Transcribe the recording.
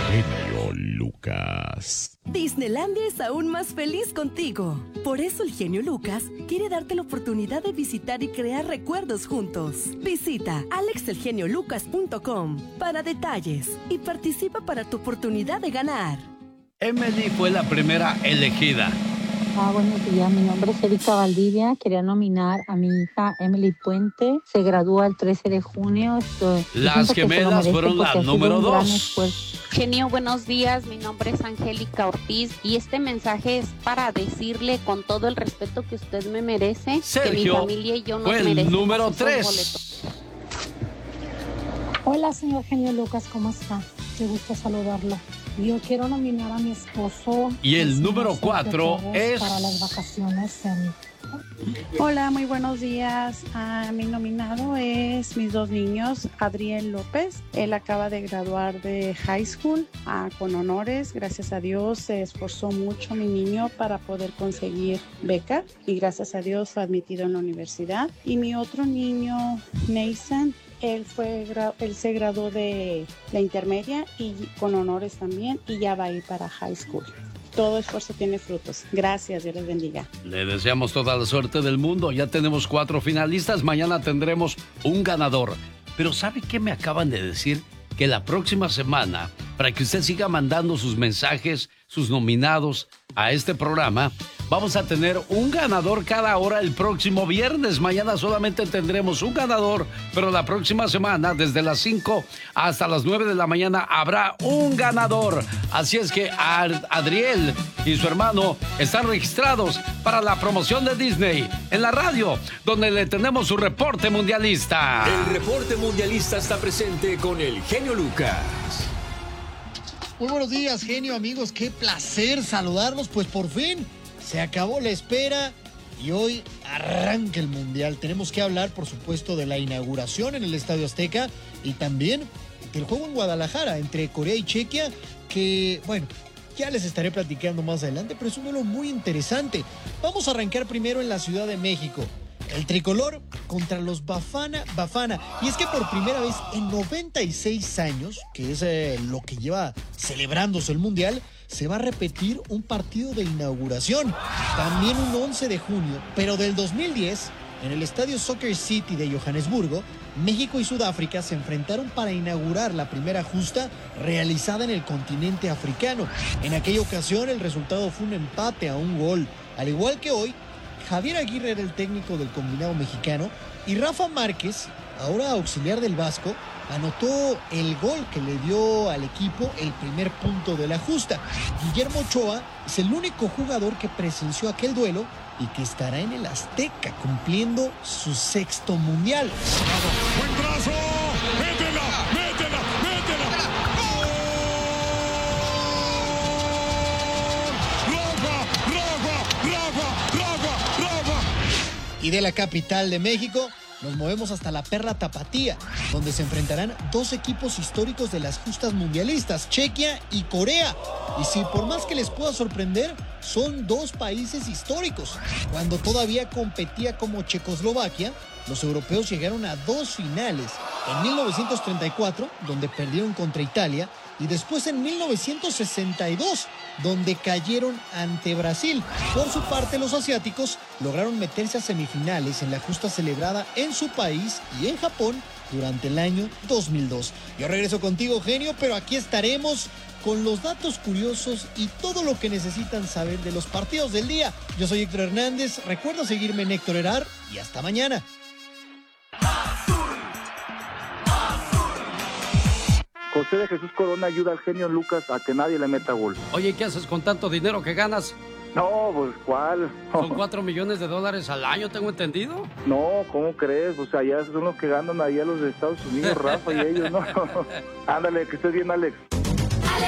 genio Lucas. Disneylandia es aún más feliz contigo. Por eso el genio Lucas quiere darte la oportunidad de visitar y crear recuerdos juntos. Visita alexelgeniolucas.com para detalles y participa para tu oportunidad de ganar. Emily fue la primera elegida. Buenos días, mi nombre es Erika Valdivia. Quería nominar a mi hija Emily Puente. Se gradúa el 13 de junio. Las gemelas fueron la número 2. Genio, buenos días. Mi nombre es Angélica Ortiz y este mensaje es para decirle con todo el respeto que usted me merece, Sergio, que mi familia y yo nos fue el merecemos número esos 3. boletos. Hola, señor genio Lucas, ¿cómo está? Qué gusto saludarlo. Yo quiero nominar a mi esposo. Y el número 4 es... para las vacaciones en... Hola, muy buenos días. Mi nominado es mis 2 niños, Adriel López. Él acaba de graduar de high school con honores. Gracias a Dios se esforzó mucho mi niño para poder conseguir beca y gracias a Dios fue admitido en la universidad. Y mi otro niño, Nathan, él se graduó de la intermedia y con honores también y ya va a ir para high school. Todo esfuerzo tiene frutos. Gracias, Dios les bendiga. Le deseamos toda la suerte del mundo. Ya tenemos 4 finalistas. Mañana tendremos un ganador. Pero ¿sabe qué me acaban de decir? Que la próxima semana, para que usted siga mandando sus mensajes, sus nominados a este programa, vamos a tener un ganador cada hora el próximo viernes. Mañana solamente tendremos un ganador, pero la próxima semana, desde las 5 hasta las 9 de la mañana, habrá un ganador. Así es que Adriel y su hermano están registrados para la promoción de Disney en la radio, donde le tenemos su reporte mundialista. El reporte mundialista está presente con el genio Lucas. Muy buenos días, genio, amigos. Qué placer saludarlos. Pues por fin se acabó la espera y hoy arranca el Mundial. Tenemos que hablar, por supuesto, de la inauguración en el Estadio Azteca y también del juego en Guadalajara entre Corea y Chequia, que, bueno, ya les estaré platicando más adelante, pero es un duelo muy interesante. Vamos a arrancar primero en la Ciudad de México. El tricolor contra los Bafana. Y es que por primera vez en 96 años, que es lo que lleva celebrándose el Mundial, se va a repetir un partido de inauguración. También un 11 de junio, pero del 2010, en el Estadio Soccer City de Johannesburgo, México y Sudáfrica se enfrentaron para inaugurar la primera justa realizada en el continente africano. En aquella ocasión el resultado fue un empate a 1 gol. Al igual que hoy, Javier Aguirre era el técnico del combinado mexicano y Rafa Márquez, ahora auxiliar del Vasco, anotó el gol que le dio al equipo el primer punto de la justa. Guillermo Ochoa es el único jugador que presenció aquel duelo y que estará en el Azteca cumpliendo su 6º mundial. ¡Buen brazo! ¡Métela! ¡Métela! ¡Métela! Y de la capital de México nos movemos hasta la perla Tapatía, donde se enfrentarán 2 equipos históricos de las justas mundialistas, Chequia y Corea. Y si por más que les pueda sorprender, son 2 países históricos. Cuando todavía competía como Checoslovaquia, los europeos llegaron a 2 finales. En 1934, donde perdieron contra Italia, y después en 1962, donde cayeron ante Brasil. Por su parte, los asiáticos lograron meterse a semifinales en la justa celebrada en su país y en Japón durante el año 2002. Yo regreso contigo, genio, pero aquí estaremos con los datos curiosos y todo lo que necesitan saber de los partidos del día. Yo soy Héctor Hernández, recuerda seguirme en Héctor Herar y hasta mañana. José de Jesús Corona ayuda al genio Lucas a que nadie le meta gol. Oye, ¿qué haces con tanto dinero que ganas? No, pues, ¿cuál? Son $4 millones al año, tengo entendido. No, ¿cómo crees? O sea, ya son los que ganan allá los de Estados Unidos, Rafa y ellos, ¿no? Ándale, que estés bien, Alex.